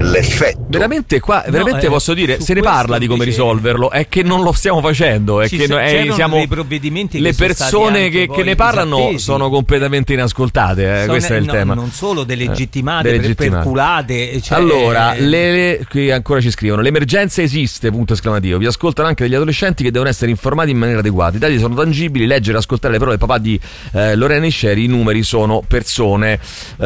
l'effetto. Veramente qua, veramente posso dire, se ne parla di come risolverlo, è che non lo stiamo facendo, è che siamo dei provvedimenti le persone che ne parlano disattesi. Sono completamente inascoltate, questo è il tema. Non solo delegittimate, perculate. Cioè, allora, qui ancora ci scrivono: l'emergenza esiste, punto esclamativo. Vi ascoltano anche degli adolescenti che devono essere informati in maniera adeguata. I dati sono tangibili, leggere e ascoltare le parole del papà di Lorena Scieri, i numeri sono persone.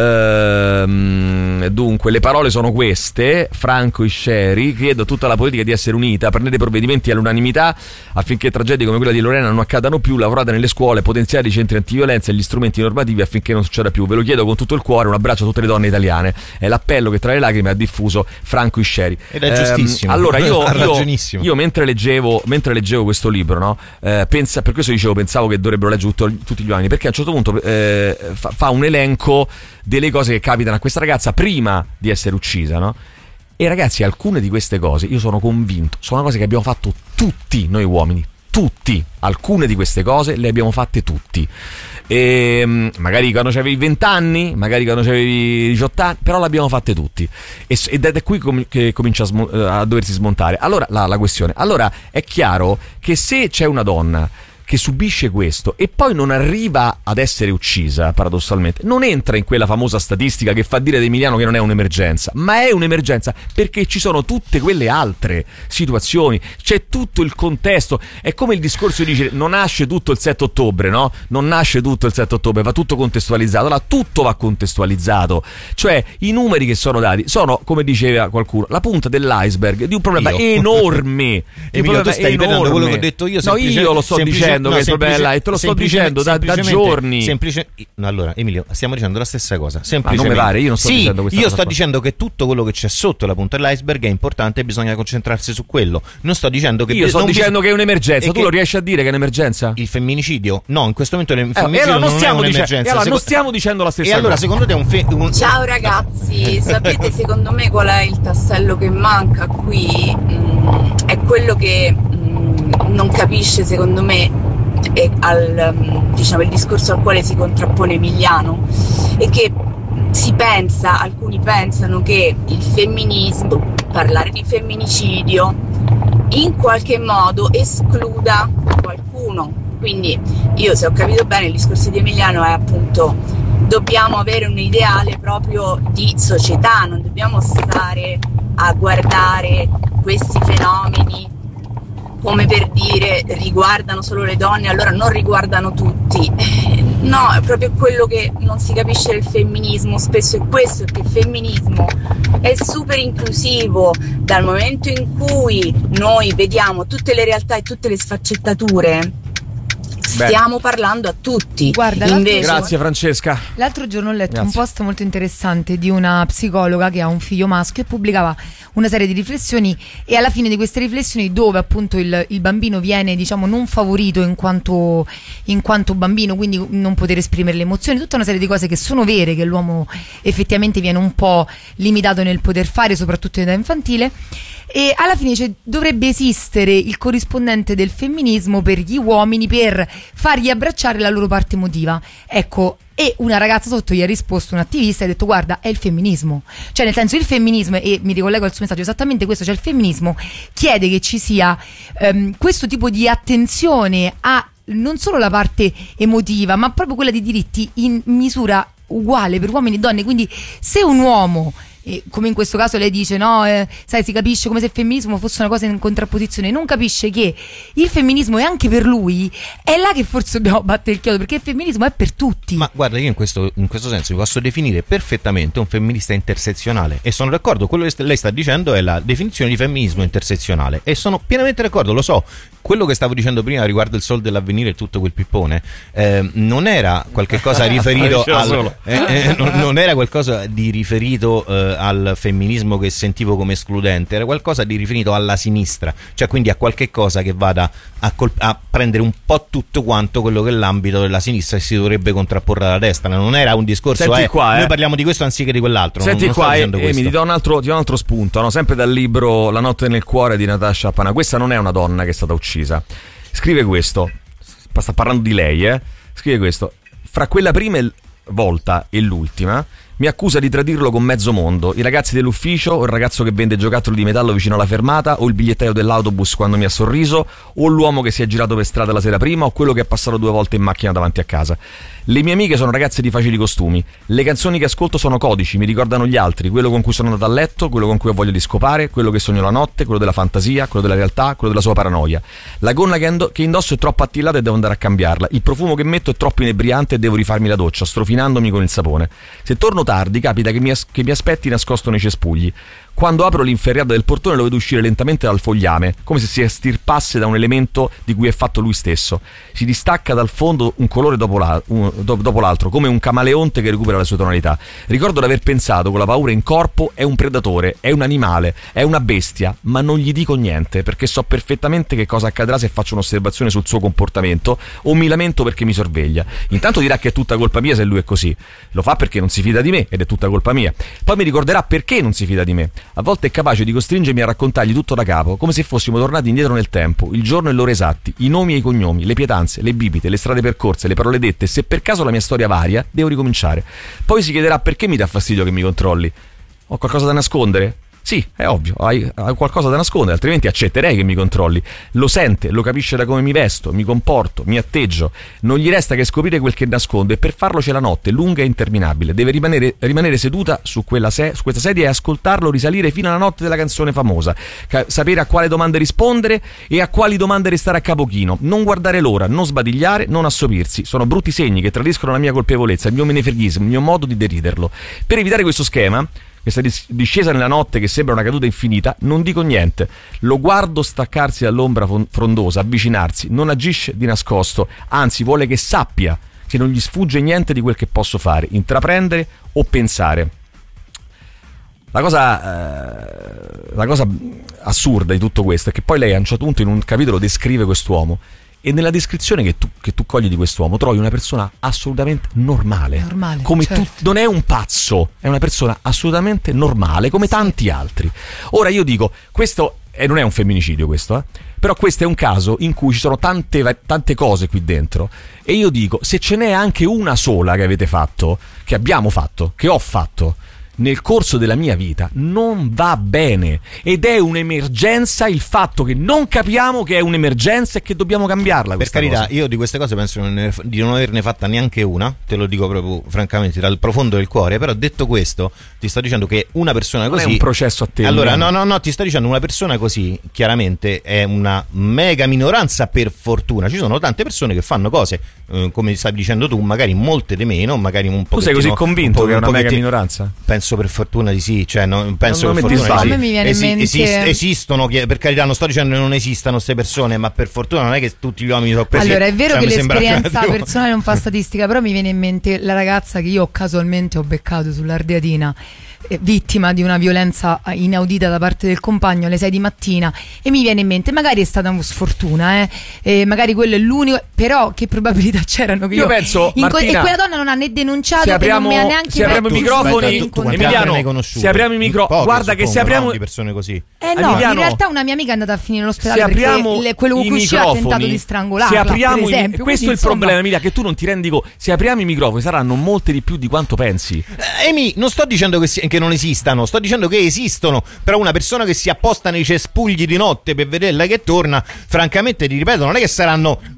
Dunque, le parole sono queste: Franco Scieri, chiedo a tutta la politica di essere unita, prendete provvedimenti all'unanimità affinché tragedie come quella di Lorena non accadano più, lavorate nelle scuole, potenziate i centri antiviolenza e gli strumenti normativi affinché non succeda più. Ve lo chiedo con tutto il cuore, un abbraccio a tutte le donne italiane. È l'appello che tra le lacrime ha diffuso Franco Scieri. Ed è giustissimo. Allora io mentre leggevo questo libro, no? Per questo dicevo, pensavo che dovrebbero leggere tutti gli uomini, perché a un certo punto fa un elenco delle cose che capitano a questa ragazza prima di essere uccisa, no? E ragazzi, alcune di queste cose, io sono convinto, sono cose che abbiamo fatto tutti noi uomini, tutti. Alcune di queste cose le abbiamo fatte tutti. E magari quando avevi 20 anni, magari quando avevi 18 anni, però l'abbiamo fatte tutti. Ed è qui che comincia a doversi smontare. Allora, la questione. Allora, è chiaro che se c'è una donna che subisce questo e poi non arriva ad essere uccisa, paradossalmente, non entra in quella famosa statistica che fa dire ad Emiliano che non è un'emergenza, ma è un'emergenza perché ci sono tutte quelle altre situazioni, c'è tutto il contesto. È come il discorso di dire: non nasce tutto il 7 ottobre, no? Non nasce tutto il 7 ottobre, va tutto contestualizzato. Allora tutto va contestualizzato, cioè i numeri che sono dati sono, come diceva qualcuno, la punta dell'iceberg di un problema enorme. Emilio, tu stai ripetendo quello che ho detto io. No, io lo sto dicendo che il problema è là, e te lo sto dicendo da giorni. Allora, Emilio, stiamo dicendo la stessa cosa. Non mi pare, io non sto dicendo questa cosa. Io sto dicendo che tutto quello che c'è sotto la punta dell'iceberg è importante e bisogna concentrarsi su quello. Non sto dicendo che io sto dicendo che è un'emergenza. Tu lo riesci a dire che è un'emergenza? Il femminicidio? No, in questo momento il femminicidio non è un'emergenza. Allora non stiamo dicendo la stessa cosa. E allora secondo te Ciao ragazzi, sapete secondo me qual è il tassello che manca qui? È quello che non capisce secondo me il discorso al quale si contrappone Emiliano, e che alcuni pensano che il femminismo, parlare di femminicidio in qualche modo escluda qualcuno. Quindi io, se ho capito bene, il discorso di Emiliano è appunto: dobbiamo avere un ideale proprio di società, non dobbiamo stare a guardare questi fenomeni come per dire riguardano solo le donne, allora non riguardano tutti. No, è proprio quello che non si capisce del femminismo spesso, è questo, che il femminismo è super inclusivo. Dal momento in cui noi vediamo tutte le realtà e tutte le sfaccettature, stiamo parlando a tutti. Guarda, grazie Francesca. L'altro giorno ho letto un post molto interessante di una psicologa che ha un figlio maschio e pubblicava una serie di riflessioni, e alla fine di queste riflessioni, dove appunto il bambino viene, diciamo, non favorito in quanto bambino, quindi non poter esprimere le emozioni, tutta una serie di cose che sono vere, che l'uomo effettivamente viene un po' limitato nel poter fare, soprattutto in età infantile. E alla fine dovrebbe esistere il corrispondente del femminismo per gli uomini, per fargli abbracciare la loro parte emotiva. Ecco, e una ragazza sotto gli ha risposto, un attivista, e ha detto: guarda, è il femminismo. Cioè, nel senso, il femminismo, e mi ricollego al suo messaggio, esattamente questo, cioè il femminismo chiede che ci sia questo tipo di attenzione a non solo la parte emotiva, ma proprio quella di diritti in misura uguale per uomini e donne. Quindi se un uomo, come in questo caso lei dice, no, sai, si capisce come se il femminismo fosse una cosa in contrapposizione, non capisce che il femminismo è anche per lui, è là che forse dobbiamo battere il chiodo, perché il femminismo è per tutti. Ma guarda, io in questo senso vi posso definire perfettamente un femminista intersezionale, e sono d'accordo, quello che lei sta dicendo è la definizione di femminismo intersezionale, e sono pienamente d'accordo, lo so. Quello che stavo dicendo prima riguardo il Sol dell'Avvenire e tutto quel pippone non era qualche cosa riferito non era qualcosa di riferito al femminismo che sentivo come escludente, era qualcosa di riferito alla sinistra, cioè quindi a qualche cosa che vada a prendere un po' tutto quanto quello che è l'ambito della sinistra e si dovrebbe contrapporre alla destra. Non era un discorso noi parliamo di questo anziché di quell'altro. Senti, non qua mi do un altro spunto, no? Sempre dal libro La notte nel cuore di Natasha Panà. Questa non è una donna che è stata uccisa. Scrive questo, sta parlando di lei, scrive questo: fra quella prima volta e l'ultima Mi accusa di tradirlo con mezzo mondo, i ragazzi dell'ufficio, o il ragazzo che vende giocattoli di metallo vicino alla fermata, o il bigliettaio dell'autobus quando mi ha sorriso, o l'uomo che si è girato per strada la sera prima, o quello che è passato 2 volte in macchina davanti a casa. Le mie amiche sono ragazze di facili costumi. Le canzoni che ascolto sono codici, mi ricordano gli altri, quello con cui sono andato a letto, quello con cui ho voglia di scopare, quello che sogno la notte, quello della fantasia, quello della realtà, quello della sua paranoia. La gonna che indosso è troppo attillata e devo andare a cambiarla. Il profumo che metto è troppo inebriante e devo rifarmi la doccia, strofinandomi con il sapone. Se torno tardi capita che mi aspetti nascosto nei cespugli. Quando apro l'inferriata del portone lo vedo uscire lentamente dal fogliame, come se si estirpasse da un elemento di cui è fatto lui stesso. Si distacca dal fondo un colore dopo l'altro, come un camaleonte che recupera le sue tonalità. Ricordo di aver pensato con la paura in corpo: è un predatore, è un animale, è una bestia, ma non gli dico niente perché so perfettamente che cosa accadrà se faccio un'osservazione sul suo comportamento o mi lamento perché mi sorveglia. Intanto dirà che è tutta colpa mia se lui è così. Lo fa perché non si fida di me ed è tutta colpa mia. Poi mi ricorderà perché non si fida di me. A volte è capace di costringermi a raccontargli tutto da capo, come se fossimo tornati indietro nel tempo, il giorno e l'ora esatti, i nomi e i cognomi, le pietanze, le bibite, le strade percorse, le parole dette. Se per caso la mia storia varia, devo ricominciare. Poi si chiederà perché mi dà fastidio che mi controlli. Ho qualcosa da nascondere? Sì, è ovvio, hai qualcosa da nascondere, altrimenti accetterei che mi controlli. Lo sente, lo capisce da come mi vesto, mi comporto, mi atteggio. Non gli resta che scoprire quel che nasconde e per farlo c'è la notte, lunga e interminabile. Deve rimanere seduta su questa sedia e ascoltarlo risalire fino alla notte della canzone famosa. Sapere a quale domande rispondere e a quali domande restare a capo chino. Non guardare l'ora, non sbadigliare, non assopirsi. Sono brutti segni che tradiscono la mia colpevolezza, il mio menefreghismo, il mio modo di deriderlo. Per evitare questo schema, questa discesa nella notte che sembra una caduta infinita, non dico niente. Lo guardo staccarsi dall'ombra frondosa, avvicinarsi. Non agisce di nascosto, anzi vuole che sappia che non gli sfugge niente di quel che posso fare, intraprendere o pensare. La cosa assurda di tutto questo è che poi lei a un certo punto in un capitolo descrive quest'uomo e nella descrizione che tu cogli di quest'uomo trovi una persona assolutamente normale come certo. Non è un pazzo, è una persona assolutamente normale come tanti altri. Ora io dico, questo non è un femminicidio questo, però questo è un caso in cui ci sono tante cose qui dentro e io dico, se ce n'è anche una sola che avete fatto, che abbiamo fatto, che ho fatto nel corso della mia vita, non va bene ed è un'emergenza il fatto che non capiamo che è un'emergenza e che dobbiamo cambiarla. Per carità, io di queste cose penso di non averne fatta neanche una, te lo dico proprio francamente dal profondo del cuore, però detto questo ti sto dicendo che una persona così non è un processo a te. Allora no, ti sto dicendo una persona così chiaramente è una mega minoranza, per fortuna. Ci sono tante persone che fanno cose come stavi dicendo tu, magari molte di meno, magari un po'. Tu sei così convinto che è una mega minoranza? Penso per fortuna di sì, cioè penso non per fortuna di sì. Mi viene in mente... esistono, per carità, non sto dicendo che non esistano queste persone, ma per fortuna non è che tutti gli uomini sono così. Allora è vero che l'esperienza personale non fa statistica, però mi viene in mente la ragazza che io casualmente ho beccato sull'Ardeatina, vittima di una violenza inaudita da parte del compagno alle 6 di mattina, e mi viene in mente, magari è stata una sfortuna, magari quello è l'unico, però che probabilità c'erano che io penso, Martina, e quella donna non ha né denunciato, se apriamo, non mi ha neanche se apriamo i microfoni, Emiliano, se apriamo i microfoni, guarda che se apriamo di persone così. No, in realtà una mia amica è andata a finire all'ospedale perché quello con cui ha tentato di strangolarla, se apriamo per esempio. Questo è il problema, Emilia, che tu non ti rendi conto. Se apriamo i microfoni saranno molte di più di quanto pensi. Emi, non sto dicendo che non esistano, sto dicendo che esistono, però una persona che si apposta nei cespugli di notte per vederla che torna, francamente ti ripeto, non è che sarà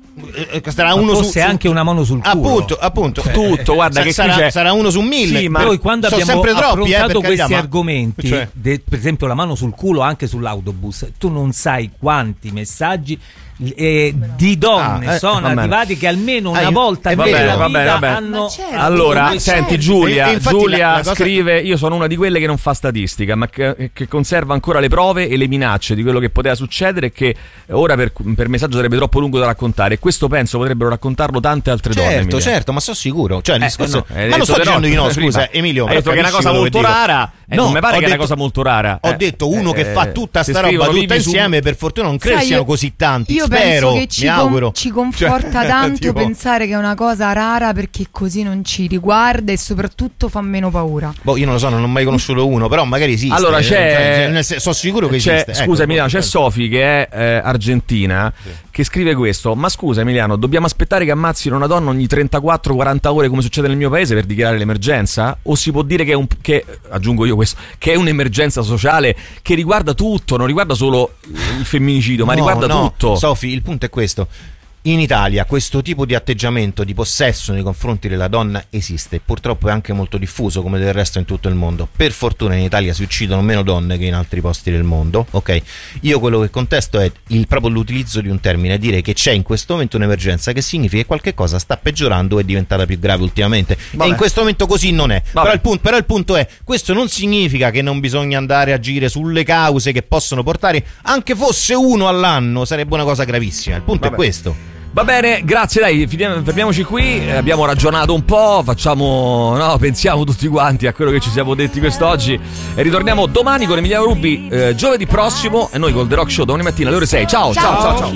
uno su anche una mano sul culo, appunto tutto, guarda che sarà uno su 1000. Sì, ma noi quando abbiamo affrontato questi argomenti, cioè, per esempio la mano sul culo anche sull'autobus, tu non sai quanti messaggi di donne sono arrivati che almeno una volta nella vita hanno. Certo, allora senti, Giulia la scrive: io sono una di quelle che non fa statistica, ma che conserva ancora le prove e le minacce di quello che poteva succedere e che ora per messaggio sarebbe troppo lungo da raccontare, e questo penso potrebbero raccontarlo tante altre donne. Certo, ma sono sicuro, cioè, ma non sto dicendo di no, scusa Emilio, hai detto che è una cosa molto rara. No, non mi pare che è una cosa molto rara. Ho detto uno che fa tutta sta roba tutta insieme, per fortuna non credo siano così tanti. io penso che ci conforta tanto pensare che è una cosa rara, perché così non ci riguarda e soprattutto fa meno paura. Io non lo so, non ho mai conosciuto uno, però magari esiste. Allora sono sicuro che esiste. Scusa Emiliano, c'è Sofi che è argentina, che scrive questo: ma scusa Emiliano, dobbiamo aspettare che ammazzino una donna ogni 34-40 ore come succede nel mio paese per dichiarare l'emergenza? O si può dire che aggiungo io questo, che è un'emergenza sociale che riguarda tutto, non riguarda solo il femminicidio, ma riguarda tutto? Sofi, il punto è questo: in Italia questo tipo di atteggiamento di possesso nei confronti della donna esiste, purtroppo è anche molto diffuso, come del resto in tutto il mondo. Per fortuna in Italia si uccidono meno donne che in altri posti del mondo, ok? Io quello che contesto è proprio l'utilizzo di un termine, dire che c'è in questo momento un'emergenza, che significa che qualche cosa sta peggiorando o è diventata più grave ultimamente. E in questo momento così non è. Però il punto è, questo non significa che non bisogna andare a agire sulle cause che possono portare, anche fosse uno all'anno sarebbe una cosa gravissima. Il punto è questo. Va bene, grazie, dai, fermiamoci qui, abbiamo ragionato un po', pensiamo tutti quanti a quello che ci siamo detti quest'oggi e ritorniamo domani con Emiliano Rubi, giovedì prossimo, e noi col The Rock Show domani mattina alle ore 6. Ciao.